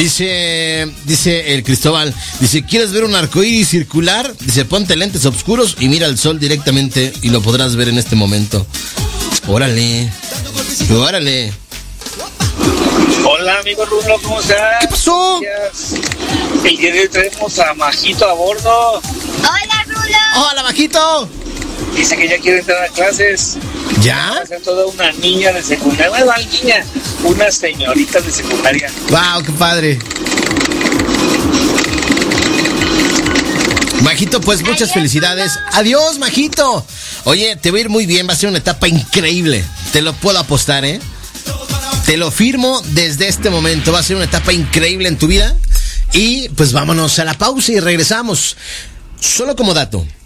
Dice el Cristóbal, dice, ¿quieres ver un arcoíris circular? Dice, ponte lentes oscuros y mira el sol directamente y lo podrás ver en este momento. Órale. Hola, amigo Rulo, ¿cómo estás? ¿Qué pasó? El día de hoy traemos a Majito a bordo. Hola, Rulo. Hola, Majito. Dice que ya quiere entrar a clases. ¿Ya? Va a ser toda una niña de secundaria. Bueno, niña, una señorita de secundaria. Wow, qué padre. Majito, pues muchas felicidades. Adiós, Majito. Oye, te va a ir muy bien, va a ser una etapa increíble. Te lo puedo apostar, ¿eh? Te lo firmo desde este momento. Va a ser una etapa increíble en tu vida. Y pues vámonos a la pausa y regresamos. Solo como dato,